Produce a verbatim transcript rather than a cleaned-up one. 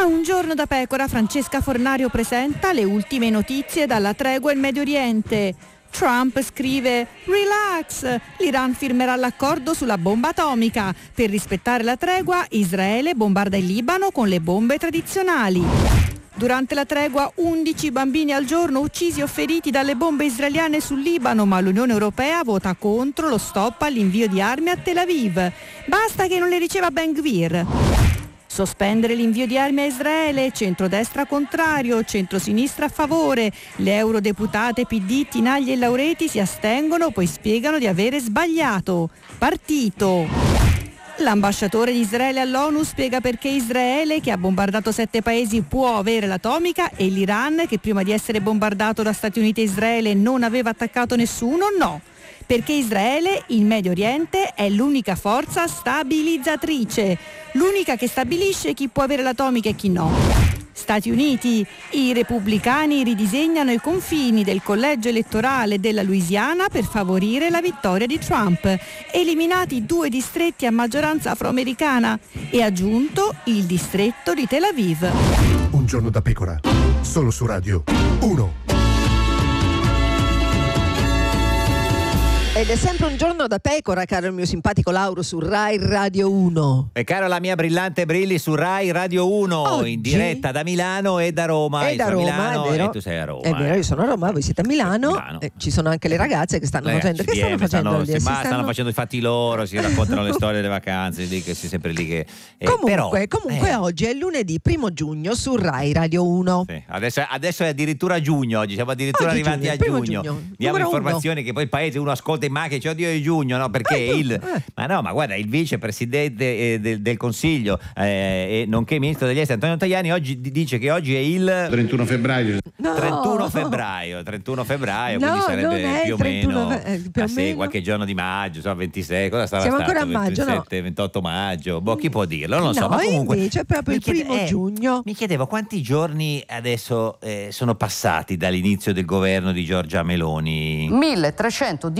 A Un giorno da pecora, Francesca Fornario presenta le ultime notizie dalla tregua in Medio Oriente. Trump scrive: relax, l'Iran firmerà l'accordo sulla bomba atomica. Per rispettare la tregua, Israele bombarda il Libano con le bombe tradizionali. Durante la tregua undici bambini al giorno uccisi o feriti dalle bombe israeliane sul Libano, ma l'Unione Europea vota contro lo stop all'invio di armi a Tel Aviv. Basta che non le riceva Ben Gvir. Sospendere l'invio di armi a Israele, centrodestra contrario, centrosinistra a favore. Le eurodeputate P D, Tinagli e Laureti si astengono, poi spiegano di avere sbagliato. Partito. L'ambasciatore di Israele all'ONU spiega perché Israele, che ha bombardato sette paesi, può avere l'atomica e l'Iran, che prima di essere bombardato da Stati Uniti e Israele non aveva attaccato nessuno, no. Perché Israele, in Medio Oriente, è l'unica forza stabilizzatrice, l'unica che stabilisce chi può avere l'atomica e chi no. Stati Uniti, i repubblicani ridisegnano i confini del collegio elettorale della Louisiana per favorire la vittoria di Trump, eliminati due distretti a maggioranza afroamericana e aggiunto il distretto di Tel Aviv. Un giorno da pecora, solo su Radio uno. Ed è sempre un giorno da pecora, caro il mio simpatico Lauro, su Rai Radio uno. E caro la mia brillante Brilli su Rai Radio uno, Oggi? in diretta da Milano e da Roma. E Io da sono a Roma, Milano è vero. e tu sei a Roma. È vero, eh. io sono a Roma, voi siete a Milano, Milano. eh, ci sono anche le ragazze che stanno Ragazzi, facendo. Che stanno insieme, facendo stanno, lì? si- Si ma stanno- stanno facendo i fatti loro, si raccontano le storie delle vacanze, lì che si sempre lì che eh, Comunque, però, comunque eh, oggi è lunedì primo giugno su Rai Radio uno. sì, adesso, adesso è addirittura giugno, oggi siamo addirittura Oggi arrivati giugno, a primo giugno. giugno, Diamo numero informazioni che poi il paese uno ascolta in macchina e dice oddio è giugno, no? Perché Eh, il eh. ma no, ma guarda, il vicepresidente eh, del, del Consiglio eh, e nonché ministro degli esteri Antonio Tajani oggi di- dice che oggi è il trentuno febbraio. No. trentuno febbraio, trentuno febbraio, No, quindi non sarebbe è più il o trentuno meno, fe- eh, più o ah, sì, meno. qualche giorno di maggio, so, ventisei, cosa sarà Siamo stato? ancora a maggio, no? ventisette, ventotto maggio, boh, chi può dirlo? Non lo so, No, ma comunque invece è proprio mi il primo eh, giugno. Mi chiedevo quanti giorni adesso eh, sono passati dall'inizio del governo di Giorgia Meloni? milletrecento